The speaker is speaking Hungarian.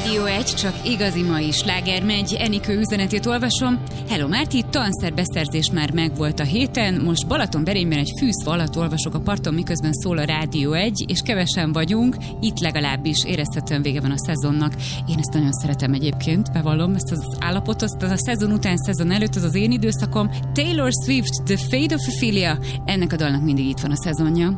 Rádió 1, csak igazi mai sláger megy. Enikő üzenetét olvasom. Hello Márti, tanszerbeszerzés már megvolt a héten, most Balatonberényben egy fűzfa alatt olvasok a parton, miközben szól a Rádió 1, és kevesen vagyunk, itt legalábbis érezhetően vége van a szezonnak. Én ezt nagyon szeretem egyébként, bevallom, ezt az állapotot, az a szezon után, szezon előtt, az az én időszakom. Taylor Swift, The Fate of Ophelia, ennek a dalnak mindig itt van a szezonja.